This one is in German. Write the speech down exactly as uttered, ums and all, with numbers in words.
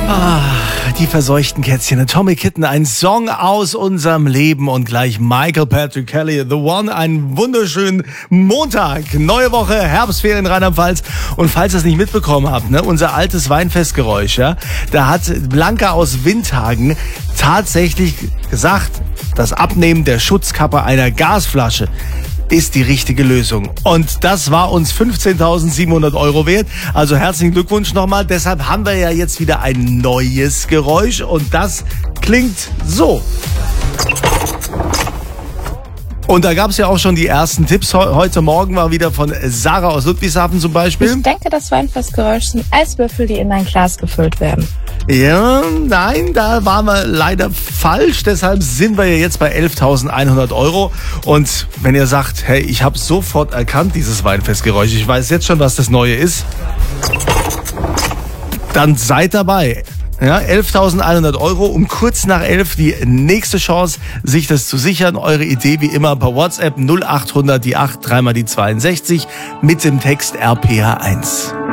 Ah, die verseuchten Kätzchen. Atomic Kitten, ein Song aus unserem Leben und gleich Michael Patrick Kelly, The One. Einen wunderschönen Montag, neue Woche, Herbstferien in Rheinland-Pfalz. Und falls ihr es nicht mitbekommen habt, ne, unser altes Weinfestgeräusch, ja, da hat Blanca aus Windhagen tatsächlich gesagt, das Abnehmen der Schutzkappe einer Gasflasche ist die richtige Lösung. Und das war uns fünfzehntausendsiebenhundert Euro wert. Also herzlichen Glückwunsch nochmal. Deshalb haben wir ja jetzt wieder ein neues Geräusch und das klingt so. Und da gab es ja auch schon die ersten Tipps. Heute Morgen war wieder von Sarah aus Ludwigshafen zum Beispiel. Ich denke, das Weinfestgeräusch sind Eiswürfel, die in ein Glas gefüllt werden. Ja, nein, da waren wir leider falsch. Deshalb sind wir ja jetzt bei elftausendeinhundert Euro. Und wenn ihr sagt, hey, ich habe sofort erkannt, dieses Weinfestgeräusch, ich weiß jetzt schon, was das Neue ist, dann seid dabei. Ja, elftausendeinhundert Euro, um kurz nach elf die nächste Chance, sich das zu sichern. Eure Idee wie immer per WhatsApp null achthundert die acht, dreimal die zweiundsechzig mit dem Text R P H eins.